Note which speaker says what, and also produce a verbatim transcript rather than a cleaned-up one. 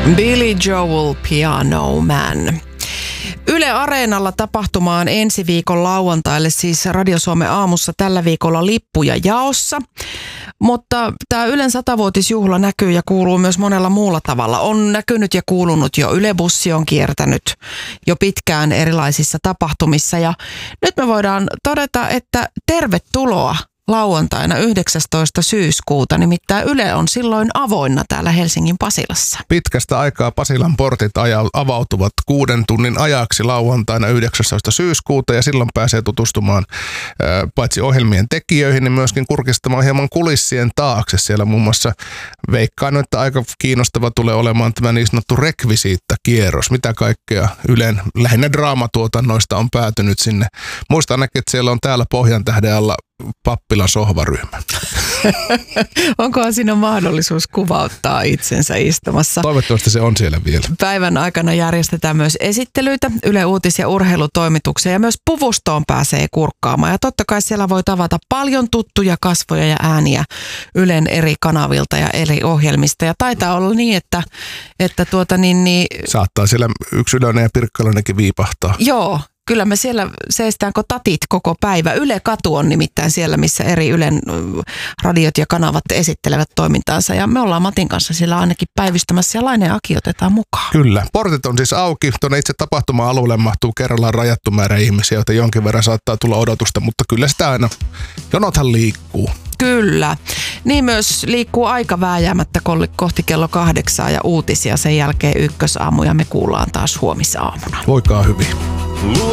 Speaker 1: Billy Joel, Piano Man. Yle Areenalla tapahtumaan ensi viikon lauantaille, siis Radio Suomen aamussa tällä viikolla lippuja jaossa. Mutta tämä Ylen satavuotisjuhla näkyy ja kuuluu myös monella muulla tavalla. On näkynyt ja kuulunut jo. Yle Bussi on kiertänyt jo pitkään erilaisissa tapahtumissa. Ja nyt me voidaan todeta, että tervetuloa lauantaina yhdeksästoista syyskuuta, nimittäin Yle on silloin avoinna täällä Helsingin Pasilassa.
Speaker 2: Pitkästä aikaa Pasilan portit aja, avautuvat kuuden tunnin ajaksi lauantaina yhdeksästoista syyskuuta ja silloin pääsee tutustumaan ää, paitsi ohjelmien tekijöihin, niin myöskin kurkistamaan hieman kulissien taakse. Siellä muun muassa veikkaan, että aika kiinnostava tulee olemaan tämä niin sanottu rekvisiittakierros. Mitä kaikkea Ylen lähinnä draamatuotannoista on päätynyt sinne. Muistan ainakin, että siellä on täällä Pohjantähden alla Pappilan sohvaryhmä.
Speaker 1: Onkohan siinä mahdollisuus kuvauttaa itsensä istumassa?
Speaker 2: Toivottavasti se on siellä vielä.
Speaker 1: Päivän aikana järjestetään myös esittelyitä, Yle Uutis- ja urheilutoimituksia ja myös puvustoon pääsee kurkkaamaan. Ja totta kai siellä voi tavata paljon tuttuja kasvoja ja ääniä Ylen eri kanavilta ja eri ohjelmista. Ja taitaa olla niin, että, että tuota niin, niin...
Speaker 2: Saattaa siellä yksilöinen ja pirkkalainenkin viipahtaa.
Speaker 1: Joo. Kyllä me siellä seistäänkö tatit koko päivä. Yle Katu on nimittäin siellä, missä eri Ylen radiot ja kanavat esittelevät toimintaansa. Ja me ollaan Matin kanssa siellä ainakin päivystämässä ja Laine ja Aki otetaan mukaan.
Speaker 2: Kyllä. Portit on siis auki. Tuonne itse tapahtuma-alueelle mahtuu kerrallaan rajattu määrä ihmisiä, joita jonkin verran saattaa tulla odotusta, mutta kyllä sitä aina, jonothan liikkuu.
Speaker 1: Kyllä. Niin myös liikkuu aika vääjäämättä kohti kello kahdeksaa ja uutisia sen jälkeen ykkösaamu ja me kuullaan taas huomisaamuna.
Speaker 2: Voikaa hyvin.